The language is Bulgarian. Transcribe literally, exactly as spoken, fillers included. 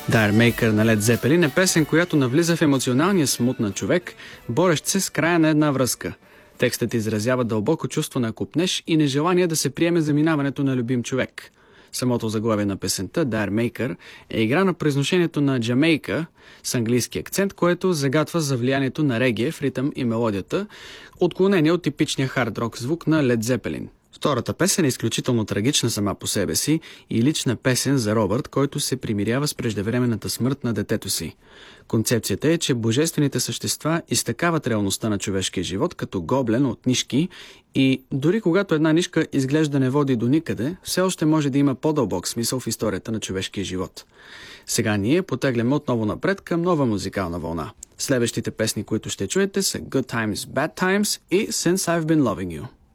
Dire Maker на Led Zeppelin е песен, която навлиза в емоционалния смут на човек, борещ се с края на една връзка. Текстът изразява дълбоко чувство на купнеж и нежелание да се приеме заминаването на любим човек. Самото заглавие на песента, Dire Maker, е игра на произношението на Джамейка с английски акцент, което загатва за влиянието на регие в ритъм и мелодията, отклонение от типичния хард-рок звук на Led Zeppelin. Втората песен е изключително трагична сама по себе си и лична песен за Робърт, който се примирява с преждевременната смърт на детето си. Концепцията е, че божествените същества изтъкават реалността на човешкия живот като гоблен от нишки и дори когато една нишка изглежда не води до никъде, все още може да има по-дълбок смисъл в историята на човешкия живот. Сега ние потегляме отново напред към нова музикална вълна. Следващите песни, които ще чуете, са Good Times, Bad Times и Since I've Been Loving You.